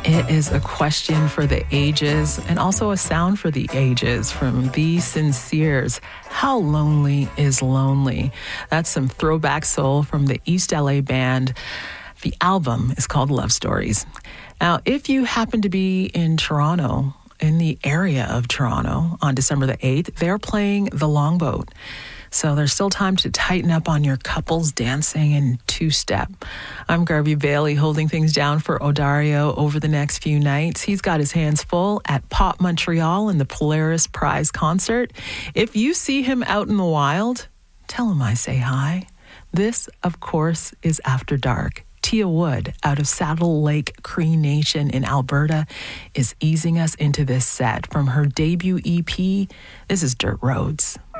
It is a question for the ages and also a sound for the ages from The Sinceres. How Lonely is Lonely. That's some throwback soul from the East LA band. The album is called Love Stories. Now, if you happen to be in Toronto, in the area of Toronto on December the 8th, they're playing The Longboat. So there's still time to tighten up on your couples dancing in two-step. I'm Garvey Bailey, holding things down for Odario over the next few nights. He's got his hands full at Pop Montreal and the Polaris Prize concert. If you see him out in the wild, tell him I say hi. This, of course, is After Dark. Tia Wood, out of Saddle Lake Cree Nation in Alberta, is easing us into this set. From her debut EP, this is Dirt Roads.